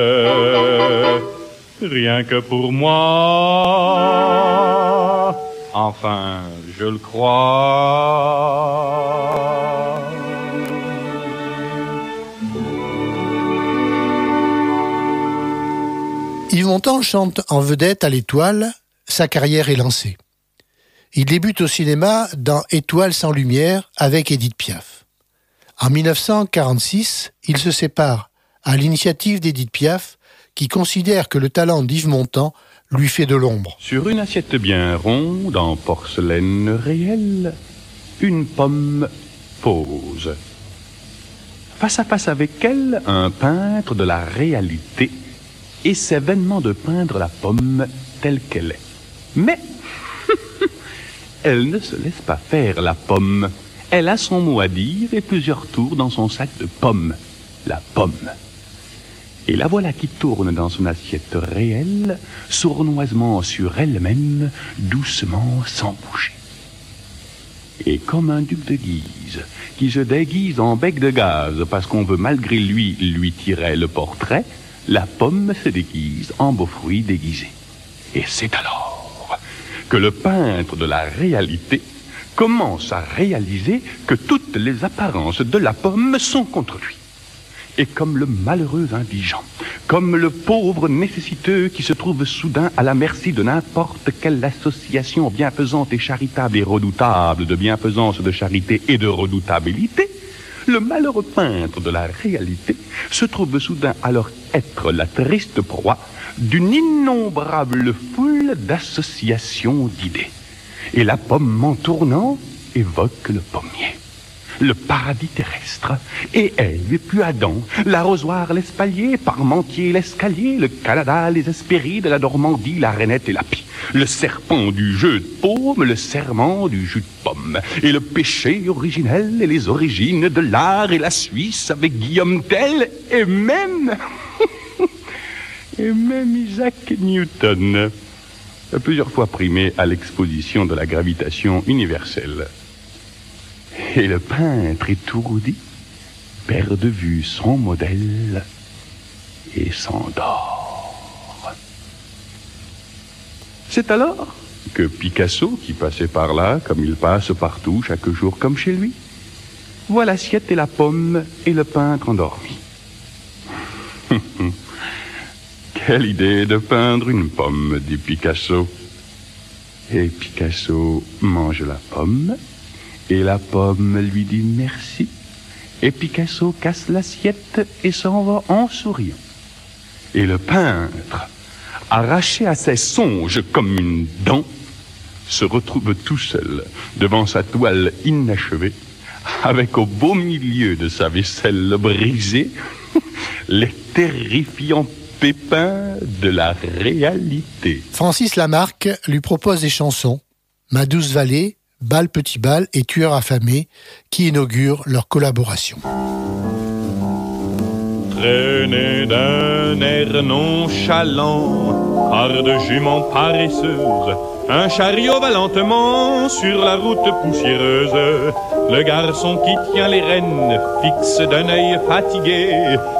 Rien que pour moi, enfin, je le crois. Yves Montand chante en vedette à l'Étoile, sa carrière est lancée. Il débute au cinéma dans Étoile sans lumière avec Édith Piaf. En 1946, il se sépare à l'initiative d'Édith Piaf, qui considère que le talent d'Yves Montand lui fait de l'ombre. Sur une assiette bien ronde, en porcelaine réelle, une pomme pose. Face à face avec elle, un peintre de la réalité essaie vainement de peindre la pomme telle qu'elle est. Mais elle ne se laisse pas faire, la pomme. Elle a son mot à dire et plusieurs tours dans son sac de pommes. La pomme. Et la voilà qui tourne dans son assiette réelle, sournoisement sur elle-même, doucement, sans bouger. Et comme un duc de Guise, qui se déguise en bec de gaz parce qu'on veut malgré lui tirer le portrait, la pomme se déguise en beau fruit déguisé. Et c'est alors que le peintre de la réalité commence à réaliser que toutes les apparences de la pomme sont contre lui. Et comme le malheureux indigent, comme le pauvre nécessiteux qui se trouve soudain à la merci de n'importe quelle association bienfaisante et charitable et redoutable de bienfaisance, de charité et de redoutabilité, le malheureux peintre de la réalité se trouve soudain alors être la triste proie d'une innombrable foule d'associations d'idées. Et la pomme en tournant évoque le pommier, le paradis terrestre, et Ève et puis Adam, l'arrosoir, l'espalier, Parmentier, l'escalier, le Canada, les Hespérides, la Normandie, la Rainette et la Pie, le serpent du jeu de paume, le serment du jus de pomme, et le péché originel et les origines de l'art et la Suisse avec Guillaume Tell, et même Isaac Newton, plusieurs fois primé à l'exposition de la gravitation universelle. Et le peintre étourdi perd de vue son modèle et s'endort. C'est alors que Picasso, qui passait par là, comme il passe partout, chaque jour comme chez lui, voit l'assiette et la pomme et le peintre endormi. Quelle idée de peindre une pomme, dit Picasso. Et Picasso mange la pomme, et la pomme lui dit merci, et Picasso casse l'assiette et s'en va en souriant. Et le peintre, arraché à ses songes comme une dent, se retrouve tout seul devant sa toile inachevée, avec au beau milieu de sa vaisselle brisée les terrifiants pépins de la réalité. Francis Lamarque lui propose des chansons, Ma douce vallée, Bal petit bal et Tueur affamé, qui inaugurent leur collaboration. Traîné d'un air nonchalant par de juments paresseuses, un chariot va lentement sur la route poussiéreuse. Le garçon qui tient les rênes fixe d'un œil fatigué